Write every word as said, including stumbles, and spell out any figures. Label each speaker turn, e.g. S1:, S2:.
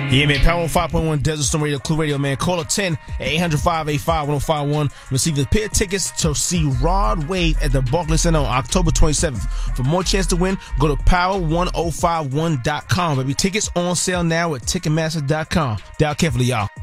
S1: Yeah, man. Power five point one Desert Storm Radio, Clue Radio, man. Call a ten at eight hundred, five eight five, one oh five one. Receive the pair of tickets to see Rod Wave at the Barclays Center on October twenty-seventh. For more chance to win, go to power one oh five one dot com. Baby, tickets on sale now at ticketmaster dot com. Dial carefully, y'all.